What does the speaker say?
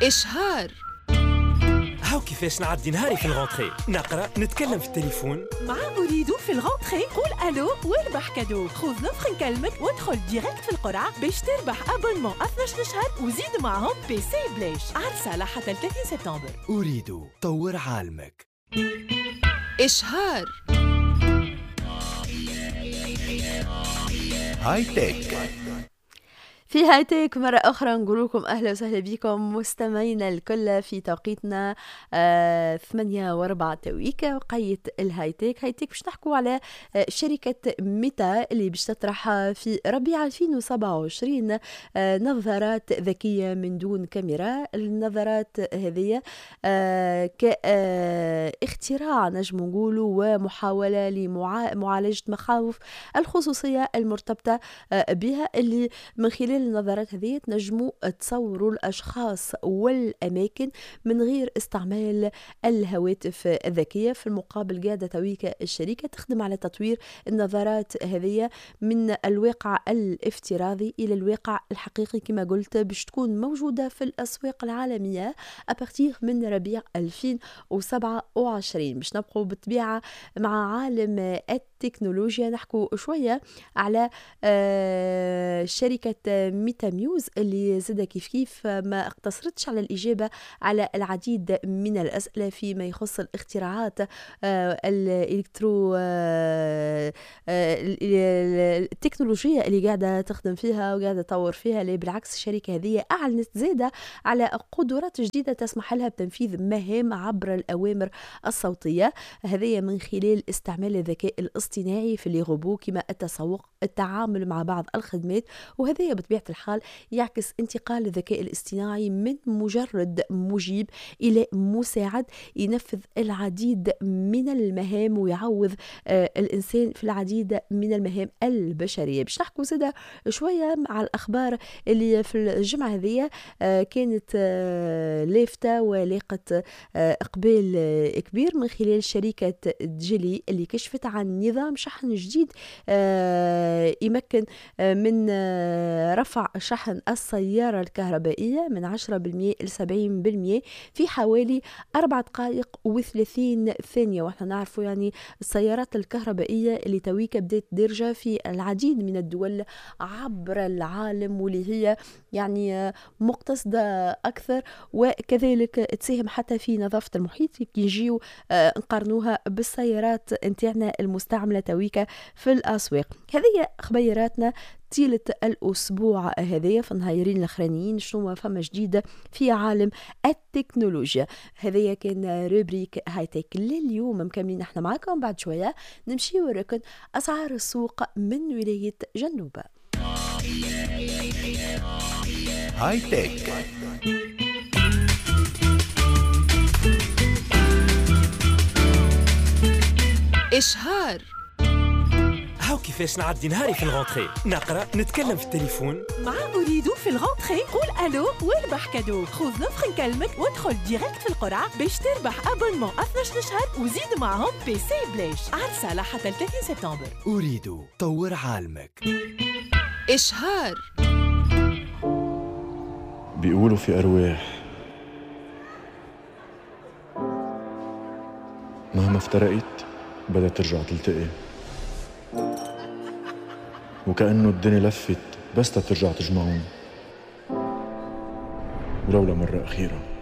إشهار. هاو كيفاش نعدي نهاري في الغونتري، نقرا نتكلم في التليفون مع أريد في الغونتري. قول ألو واربح كادو. خذ نفخ نكلمك وادخل ديريكت في القرعة باش تربح أبونمون 12 شهر وزيد معهم بي سي بلاش. عرسة لحتى 30 سبتمبر. أريد طور عالمك. إشهار. هاي تك. في هايتك مرة أخرى نقول لكم أهلا وسهلا بكم مستمعينا الكل في توقيتنا 8:04 تويكا وقيت الهايتك. هايتك باش نحكوا على شركة ميتا اللي باش تطرح في ربيع 2027 نظارات ذكية من دون كاميرا. النظارات هذه كاختراع نجم نقولوا ومحاولة لمعالجة مخاوف الخصوصية المرتبطة بها، اللي من خلال النظارات هذه تنجموا تصوروا الأشخاص والأماكن من غير استعمال الهواتف الذكية. في المقابل قاعدة تويكا الشركة تخدم على تطوير النظارات هذه من الواقع الافتراضي إلى الواقع الحقيقي كما قلت، باش تكون موجودة في الأسواق العالمية أبارتيغ من ربيع 2027. باش نبقوا بالطبيعة مع عالم التكنولوجيا، نحكوا شوية على شركة ميتا ميوز اللي زاد كيف ما اقتصرتش على الإجابة على العديد من الأسئلة فيما يخص الاختراعات التكنولوجية اللي قاعدة تخدم فيها وقاعدة تطور فيها. اللي بالعكس الشركة هذه أعلنت زادة على قدرات جديدة تسمح لها بتنفيذ مهام عبر الأوامر الصوتية، هذه من خلال استعمال الذكاء الاصطناعي في الروبو كما التسوق، التعامل مع بعض الخدمات. وهذا بطبيعة الحال يعكس انتقال الذكاء الاصطناعي من مجرد مجيب إلى مساعد ينفذ العديد من المهام ويعوض الإنسان في العديد من المهام البشرية. باش نحكوا زادة شوية مع الأخبار اللي في الجمعة هذه كانت لافتة ولاقت إقبال كبير من خلال شركة جيلي اللي كشفت عن نظام شحن جديد يمكن من رفع شحن السيارة الكهربائية من 10% إلى 70% في حوالي 4 دقائق و30 ثانية. وإحنا نعرفوا يعني السيارات الكهربائية اللي تويك بدأت درجة في العديد من الدول عبر العالم، واللي هي يعني مقتصدة أكثر وكذلك تساهم حتى في نظافة المحيط. يجيو نقارنوها بالسيارات انتاعنا المستعملة تويك في الأسواق. هذه خبيراتنا طيلة الأسبوع هذه في النهارين الأخرانيين شنو فما جديدة في عالم التكنولوجيا. هذه كان روبريك هايتك لليوم، مكملين احنا معكم. بعد شوية نمشي وركن أسعار السوق من ولاية جنوبة. هايتك. إشهار. هاو كيفاش نعدي نهاري في الغونتري، نقرا نتكلم في التليفون مع أريد في الغونتري. قول ألو واربح كادو. خذ نفخ نكلمك وادخل ديريكت في القرعة باش تربح أبونمون 12 شهر وزيد معهم بي سي بلاش. عرسة لحتى 30 سبتمبر. أريد طور عالمك. إشهار. بيقولوا في أرواح مهما افترقت بدها ترجع تلتقي، وكأنه الدنيا لفت بس ترجع تجمعهم ولو لمرة أخيرة.